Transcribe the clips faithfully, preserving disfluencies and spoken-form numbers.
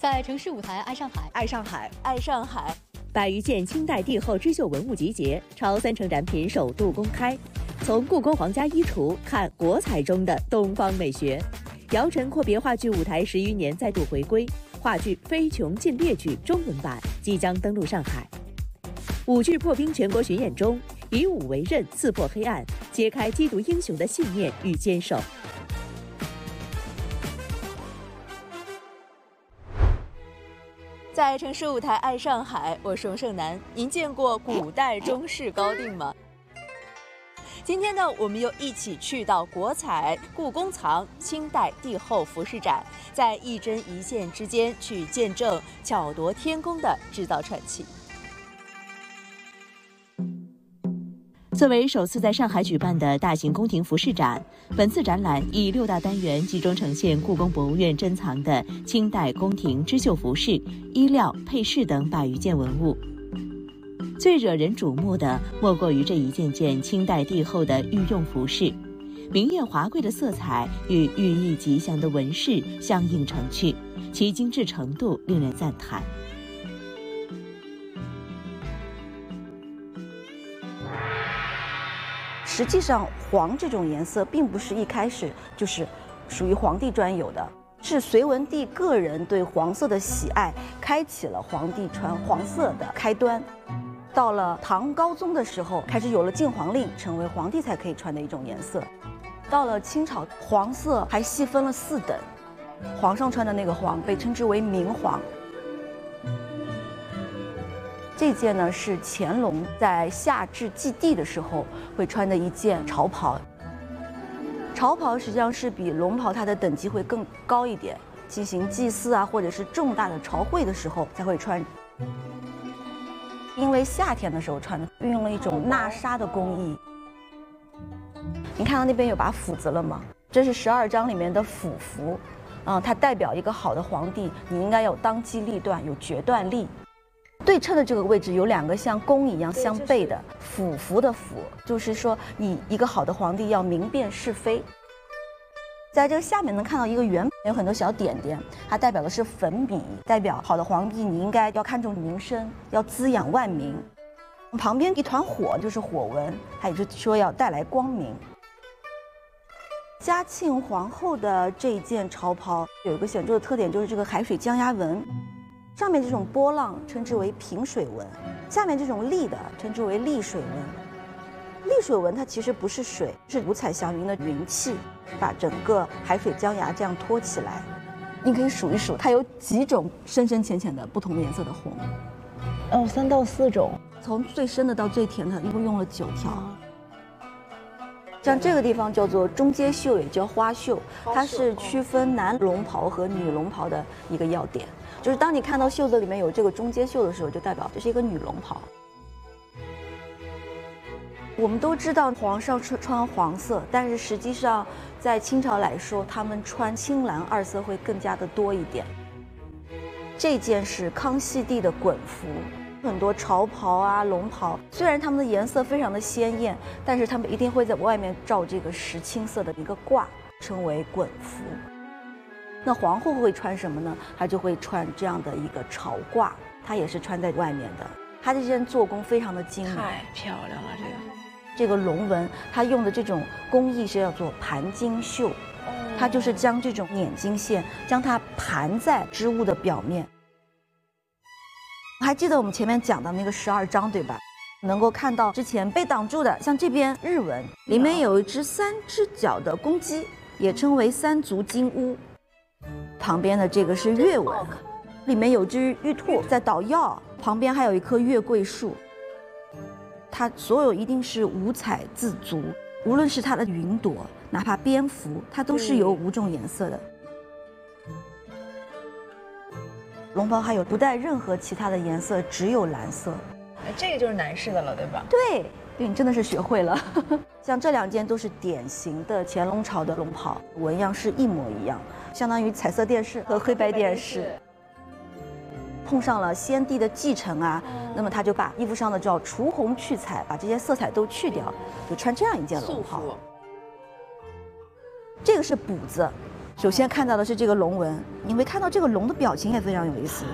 在城市舞台爱上海， 爱上海， 爱上海。 百余件清代帝后织绣文物集结，超三成展品首度公开。从故宫皇家衣橱看国彩中的东方美学。姚晨阔别话剧舞台十余年再度回归，话剧《飞琼进列举》中文版即将登陆上海。舞剧破冰全国巡演中，以武为刃，刺破黑暗，揭开缉毒英雄的信念与坚守。 在城市舞台爱上海，我是荣胜男。您见过古代中式高定吗？今天呢，我们又一起去到国彩故宫藏清代帝后服饰展，在一针一线之间去见证巧夺天工的制造传奇。 作为首次在上海举办的大型宫廷服饰展，本次展览以六大单元集中呈现故宫博物院珍藏的清代宫廷织绣服饰、衣料、配饰等百余件文物。最惹人瞩目的莫过于这一件件清代帝后的御用服饰，明艳华贵的色彩与寓意吉祥的纹饰相映成趣，其精致程度令人赞叹。 实际上，黄这种颜色并不是一开始就是属于皇帝专有的，是隋文帝个人对黄色的喜爱，开启了皇帝穿黄色的开端。到了唐高宗的时候，开始有了禁黄令，成为皇帝才可以穿的一种颜色。到了清朝，黄色还细分了四等，皇上穿的那个黄被称之为明黄。这件呢是乾隆在夏至祭地的时候会穿的一件朝袍。朝袍实际上是比龙袍它的等级会更高一点，进行祭祀啊或者是重大的朝会的时候才会穿。因为夏天的时候穿的，运用了一种纳纱的工艺。您看到那边有把斧子了吗？这是十二章里面的斧符，嗯，它代表一个好的皇帝，你应该有当机立断，有决断力。对称的这个位置有两个像弓一样相背的斧符的斧，就是说你一个好的皇帝要明辨是非。在这个下面能看到一个圆，有很多小点点，它代表的是粉笔，代表好的皇帝你应该要看重民生，要滋养万民。旁边一团火就是火纹，它也就是说要带来光明。嘉庆皇后的这一件朝袍有一个显著的特点，就是这个海水江压纹。上面这种波浪称之为平水纹，下面这种立的称之为立水纹。立水纹它其实不是水，是五彩祥云的云气，把整个海水江崖这样托起来。你可以数一数，它有几种深深浅浅的不同颜色的红。 哦，三到四种， 从最深的到最甜的，一共用了九条。像这个地方叫做中阶绣，也叫花绣，它是区分男龙袍和女龙袍的一个要点。就是当你看到袖子里面有这个中阶绣的时候，就代表这是一个女龙袍。我们都知道皇上穿穿黄色，但是实际上在清朝来说，他们穿青蓝二色会更加的多一点。这件是康熙帝的衮服，很多朝袍啊、龙袍，虽然它们的颜色非常的鲜艳，但是他们一定会在外面罩这个石青色的一个褂，称为衮服。那皇后会穿什么呢？她就会穿这样的一个朝褂，她也是穿在外面的。她这件做工非常的精美， 太漂亮了。这个这个龙纹，它用的这种工艺是叫做盘金绣，它就是将这种捻金线将它盘在织物的表面。还记得我们前面讲的那个十二章对吧？能够看到之前被挡住的，像这边日纹里面有一只三只脚的公鸡，也称为三足金乌。旁边的这个是月纹，里面有只玉兔在捣药，旁边还有一棵月桂树。它所有一定是五彩自足，无论是它的云朵，哪怕蝙蝠，它都是有五种颜色的。龙袍还有不带任何其他的颜色，只有蓝色。 哎，这个就是男士的了，对吧？ 对，对你真的是学会了。像这两件都是典型的乾隆朝的龙袍，纹样是一模一样，相当于彩色电视和黑白电视。碰上了先帝的继承啊，那么他就把衣服上的叫除红去彩，把这些色彩都去掉，就穿这样一件龙袍。这个是补子， 首先看到的是这个龙纹，你会看到这个龙的表情也非常有意思。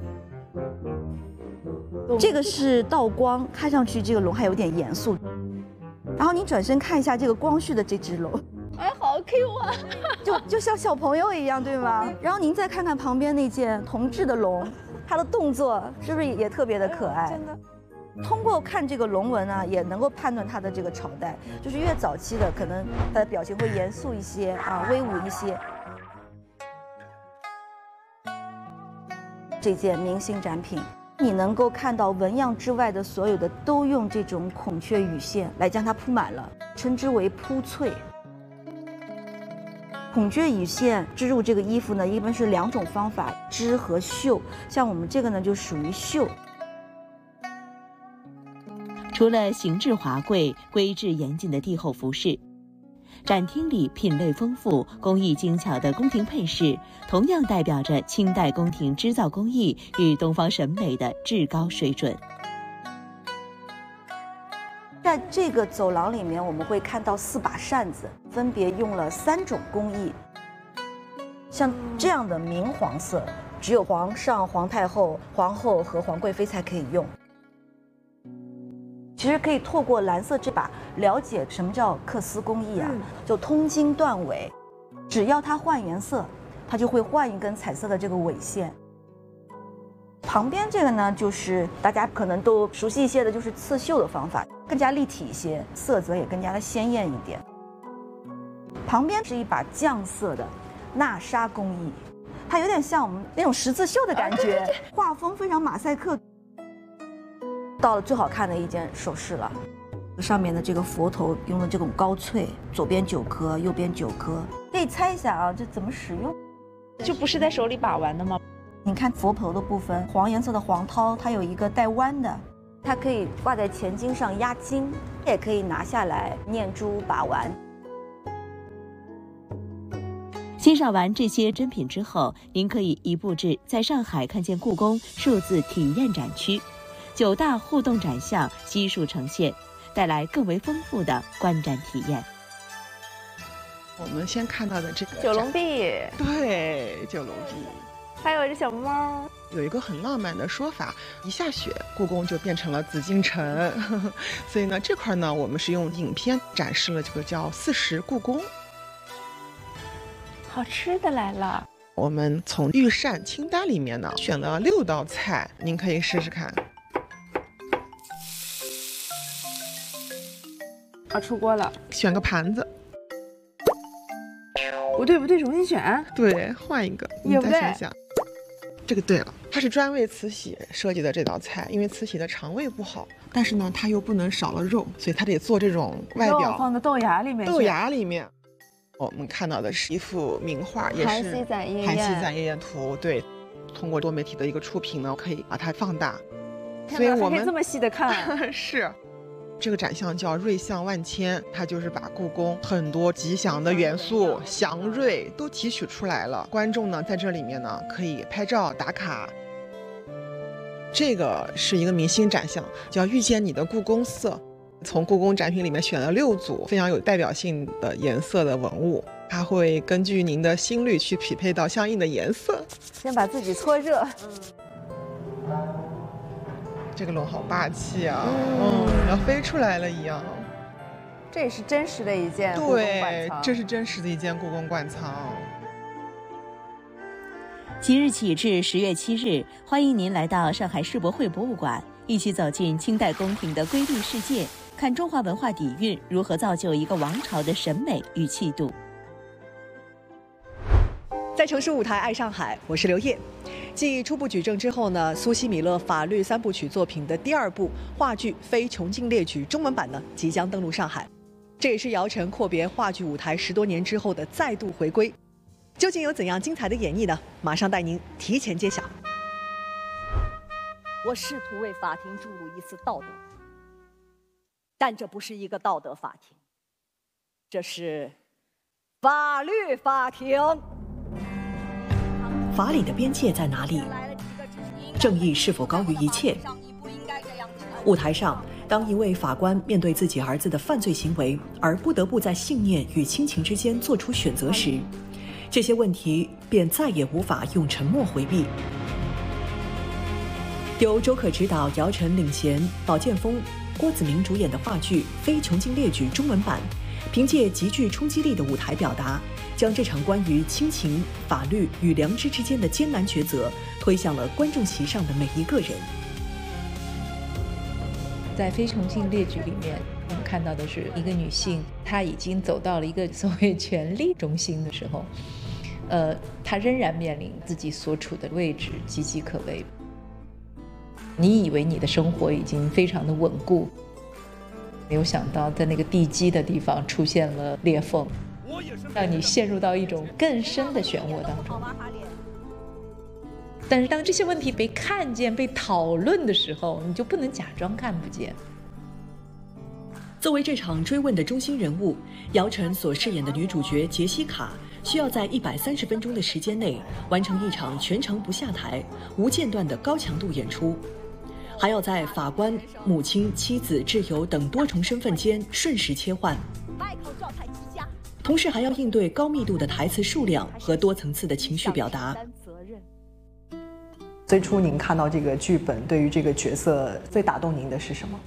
这个是倒光，看上去这个龙还有点严肃。然后你转身看一下这个光绪的这只龙， 哎，好 Q 啊， 就就像小朋友一样，对吗？然后您再看看旁边那件铜制的龙，它的动作是不是也特别的可爱？ 真的。 通过看这个龙纹呢，也能够判断它的这个朝代，就是越早期的，可能它的表情会严肃一些啊，威武一些。这件明星展品，你能够看到纹样之外的所有的都用这种孔雀羽线来将它铺满了，称之为铺翠。孔雀羽线织入这个衣服呢，一般是两种方法，织和绣。像我们这个呢，就属于绣。 除了形制华贵、规制严谨的帝后服饰，展厅里品类丰富、工艺精巧的宫廷配饰，同样代表着清代宫廷织造工艺与东方审美的至高水准。 在这个走廊里面，我们会看到四把扇子，分别用了三种工艺。像这样的明黄色，只有皇上、皇太后、皇后和皇贵妃才可以用。其实可以透过蓝色这把了解什么叫缂丝工艺啊，就通经断尾，只要它换颜色，它就会换一根彩色的这个尾线。旁边这个呢，就是大家可能都熟悉一些的，就是刺绣的方法，更加立体一些，色泽也更加的鲜艳一点。旁边是一把酱色的纳纱工艺，它有点像我们那种十字绣的感觉，画风非常马赛克。到了最好看的一件首饰了，上面的这个佛头用了这种高翠，左边九颗，右边九颗。可以猜一下啊，这怎么使用？ 就不是在手里把玩的吗？ 你看佛头的部分，黄颜色的黄涛，它有一个带弯的，它可以挂在前襟上压金，也可以拿下来念珠把玩。 欣赏完这些珍品之后，您可以移步至在上海看见故宫数字体验展区。九大互动展项悉数呈现，带来更为丰富的观展体验。 我们先看到的这个九龙壁， 对，九龙壁， 还有一只小猫。 有一个很浪漫的说法，一下雪，故宫就变成了紫禁城。所以呢，这块呢，我们是用影片展示了这个叫四时故宫。 好吃的来了。 我们从御膳清单里面呢，选了六道菜，您可以试试看。 啊，出锅了， 选个盘子。 不对不对，重新选。 对，换一个。你再想想，这个对了，它是专为慈禧设计的这道菜，因为慈禧的肠胃不好，但是呢，它又不能少了肉，所以它得做这种外表放到豆芽里面。 豆芽里面，我们看到的是一幅名画，也是《 韩熙载夜宴》。 韩熙载夜宴图，对，通过多媒体的一个触屏呢，可以把它放大， 所以我们这么细的看是。这个展项叫瑞象万千，它就是把故宫很多吉祥的元素、祥瑞都提取出来了。观众呢在这里面呢可以拍照打卡。这个是一个明星展项，叫遇见你的故宫色。从故宫展品里面选了六组非常有代表性的颜色的文物，它会根据您的心率去匹配到相应的颜色。 先把自己搓热。 嗯。这个龙好霸气啊，嗯，要飞出来了一样。 这也是真实的一件故宫馆藏。 对，这是真实的一件故宫馆藏。 即日起至十月七日，欢迎您来到上海世博会博物馆，一起走进清代宫廷的瑰丽世界，看中华文化底蕴如何造就一个王朝的审美与气度。 在城市舞台爱上海，我是刘烨。继初步举证之后呢，苏西米勒法律三部曲作品的第二部话剧《非穷尽列举》中文版呢即将登陆上海，这也是姚晨阔别话剧舞台十多年之后的再度回归。究竟有怎样精彩的演绎呢？马上带您提前揭晓。 我试图为法庭注入一丝道德，但这不是一个道德法庭，这是法律法庭。 法理的边界在哪里？正义是否高于一切？舞台上，当一位法官面对自己儿子的犯罪行为而不得不在信念与亲情之间做出选择时， 这些问题便再也无法用沉默回避。由周可执导、姚晨领衔，宝剑锋、郭子明主演的话剧《非穷尽列举》中文版，凭借极具冲击力的舞台表达，将这场关于亲情、法律与良知之间的艰难抉择推向了观众席上的每一个人。 在《非穷尽列举》里面，我们看到的是一个女性，她已经走到了一个所谓权力中心的时候，呃，她仍然面临自己所处的位置岌岌可危。你以为你的生活已经非常的稳固，没有想到在那个地基的地方出现了裂缝，让你陷入到一种更深的漩涡当中。但是当这些问题被看见、被讨论的时候，你就不能假装看不见。 作为这场追问的中心人物，姚晨所饰演的女主角杰西卡，需要在一百三十分钟的时间内完成一场全程不下台、无间断的高强度演出，还要在法官、母亲、妻子、挚友等多重身份间瞬时切换，同时还要应对高密度的台词数量和多层次的情绪表达。 最初您看到这个剧本，对于这个角色最打动您的是什么？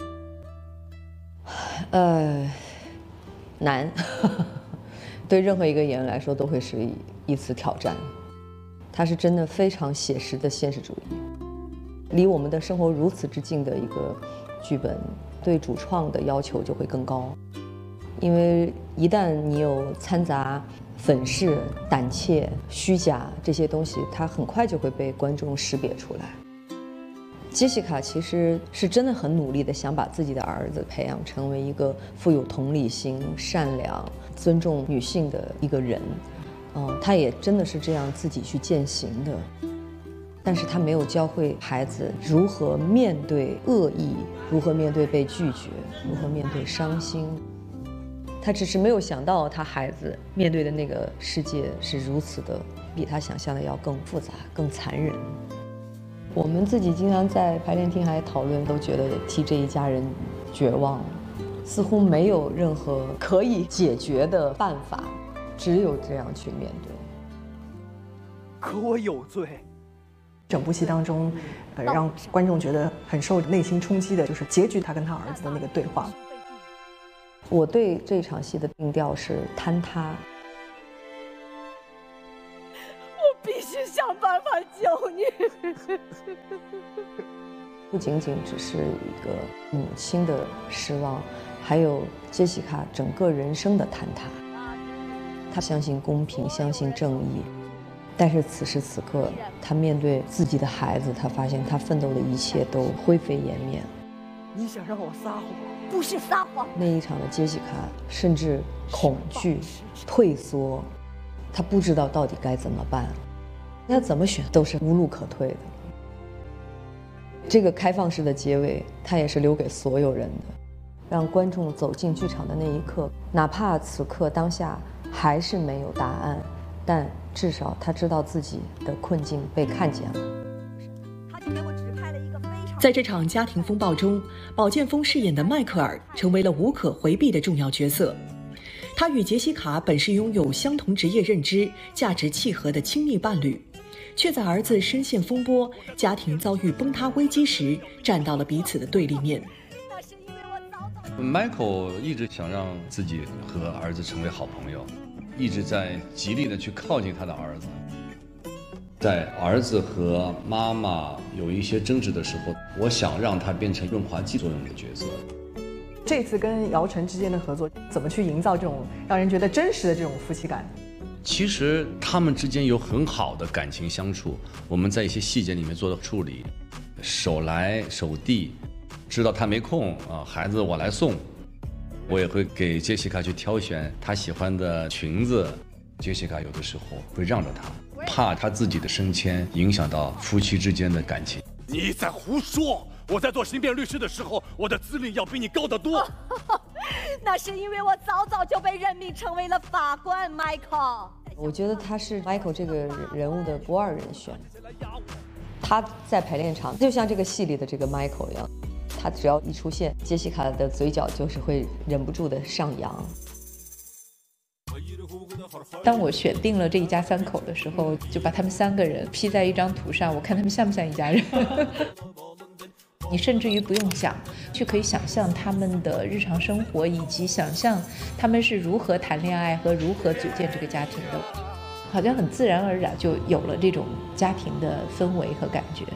呃，难，对任何一个演员来说都会是一一次挑战。它是真的非常写实的现实主义，离我们的生活如此之近的一个剧本，对主创的要求就会更高。因为一旦你有掺杂粉饰、胆怯、虚假这些东西，它很快就会被观众识别出来。杰西卡其实是真的很努力的想把自己的儿子培养成为一个富有同理心、善良、尊重女性的一个人，嗯，他也真的是这样自己去践行的。但是他没有教会孩子如何面对恶意，如何面对被拒绝，如何面对伤心。他只是没有想到他孩子面对的那个世界是如此的，比他想象的要更复杂、更残忍。我们自己经常在排练厅还讨论，都觉得替这一家人绝望，似乎没有任何可以解决的办法，只有这样去面对。 可我有罪。 整部戏当中，呃，让观众觉得很受内心冲击的，就是结局他跟他儿子的那个对话。 我对这场戏的定调是坍塌。 我必须想办法救你。 不仅仅只是一个母亲的失望，还有杰西卡整个人生的坍塌。她相信公平，相信正义，但是此时此刻，她面对自己的孩子，她发现她奋斗的一切都灰飞烟灭。 你想让我撒谎？ 不是撒谎。 那一场的杰西卡甚至恐惧、退缩，她不知道到底该怎么办，她怎么选都是无路可退的。这个开放式的结尾，它也是留给所有人的，让观众走进剧场的那一刻，哪怕此刻当下还是没有答案，但至少他知道自己的困境被看见了。 在这场家庭风暴中，宝剑锋饰演的迈克尔成为了无可回避的重要角色。他与杰西卡本是拥有相同职业认知、价值契合的亲密伴侣，却在儿子深陷风波、家庭遭遇崩塌危机时，站到了彼此的对立面。 Michael 一直想让自己和儿子成为好朋友，一直在极力的去靠近他的儿子。在儿子和妈妈有一些争执的时候，我想让他变成润滑剂作用的角色。 这次跟姚晨之间的合作，怎么去营造这种让人觉得真实的这种夫妻感？ 其实他们之间有很好的感情相处，我们在一些细节里面做了处理，手来手递，知道他没空啊，孩子我来送，我也会给杰西卡去挑选她喜欢的裙子。杰西卡有的时候会让着他，怕他自己的升迁影响到夫妻之间的感情。 你在胡说！我在做刑辩律师的时候，我的资历要比你高得多。 那是因为我早早就被任命成为了法官 ，Michael。 我觉得他是 Michael 这个人物的不二人选。他在排练场就像这个戏里的这个 Michael 一样，他只要一出现，杰西卡的嘴角就是会忍不住的上扬。 当我选定了这一家三口的时候，就把他们三个人 P 在一张图上，我看他们像不像一家人。你甚至于不用想，就可以想象他们的日常生活，以及想象他们是如何谈恋爱和如何组建这个家庭的，好像很自然而然就有了这种家庭的氛围和感觉。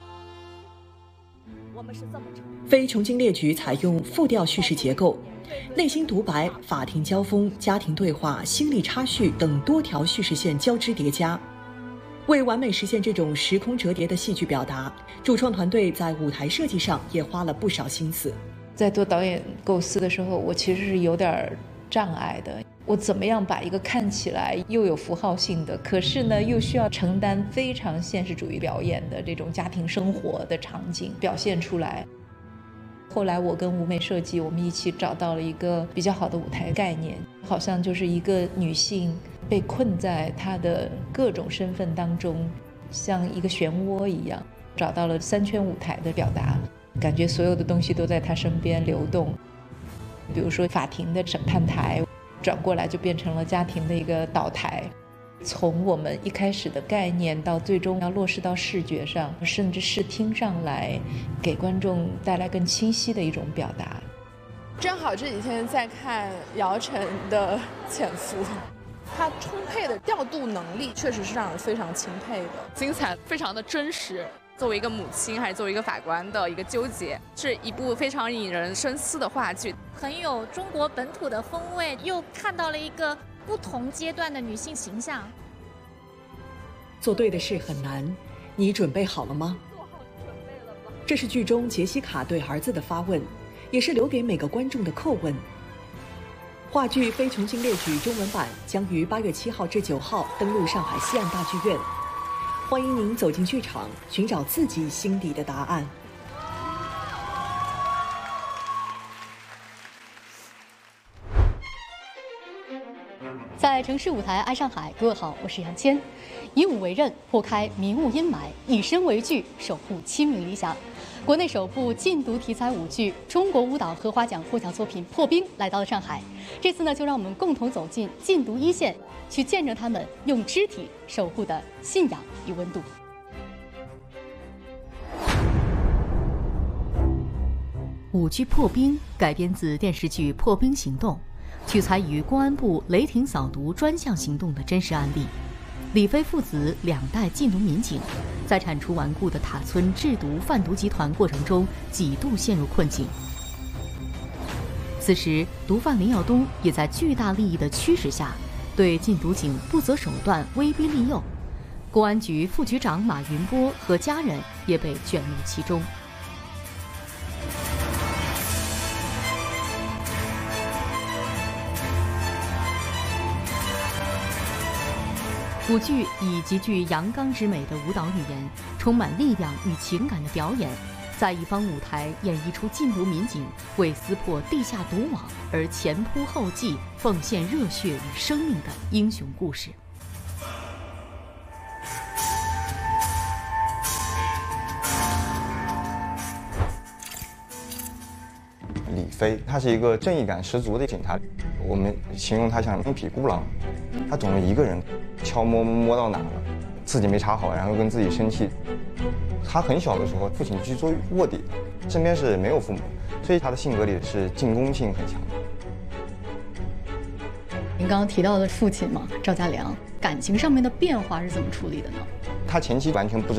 非穷经列举采用复调叙事结构，内心独白、法庭交锋、家庭对话、心理插叙等多条叙事线交织叠加。为完美实现这种时空折叠的戏剧表达，主创团队在舞台设计上也花了不少心思。 在做导演构思的时候，我其实是有点障碍的。我怎么样把一个看起来又有符号性的，可是呢又需要承担非常现实主义表演的这种家庭生活的场景表现出来？后来我跟舞美设计，我们一起找到了一个比较好的舞台概念，好像就是一个女性被困在她的各种身份当中，像一个漩涡一样，找到了三圈舞台的表达，感觉所有的东西都在她身边流动。比如说法庭的审判台，转过来就变成了家庭的一个岛台。从我们一开始的概念到最终要落实到视觉上，甚至视听上来，给观众带来更清晰的一种表达。 正好这几天在看姚晨的《潜伏》，她充沛的调度能力确实是让人非常钦佩的， 精彩，非常的真实。作为一个母亲还是作为一个法官的一个纠结，是一部非常引人深思的话剧， 很有中国本土的风味，又看到了一个不同阶段的女性形象。 做对的事很难，你准备好了吗？这是剧中杰西卡对儿子的发问，也是留给每个观众的叩问。话剧《非穷尽列举》中文版将于八月七号至九号登陆上海西岸大剧院，欢迎您走进剧场，寻找自己心底的答案。 在城市舞台爱上海，各位好，我是杨谦。以舞为刃，破开迷雾阴霾；以身为剧，守护亲民理想。国内首部禁毒题材舞剧、中国舞蹈荷花奖获奖作品《破冰》来到了上海。这次呢，就让我们共同走进禁毒一线，去见证他们用肢体守护的信仰与温度。舞剧《破冰》改编自电视剧《破冰行动》，取材于公安部雷霆扫毒专项行动的真实案例。李飞父子两代禁毒民警，在铲除顽固的塔村制毒贩毒集团过程中，几度陷入困境。此时，毒贩林耀东也在巨大利益的驱使下，对禁毒警不择手段威逼利诱。公安局副局长马云波和家人也被卷入其中。舞剧以极具阳刚之美的舞蹈语言，充满力量与情感的表演，在一方舞台演绎出禁毒民警为撕破地下毒网而前仆后继、奉献热血与生命的英雄故事。 李飞，他是一个正义感十足的警察，我们形容他像一匹孤狼，他总是一个人悄摸摸到哪了，自己没查好，然后跟自己生气。他很小的时候，父亲去做卧底，身边是没有父母，所以他的性格里是进攻性很强的。 您刚刚提到的父亲嘛，赵家良，感情上面的变化是怎么处理的呢？ 他前期完全不知道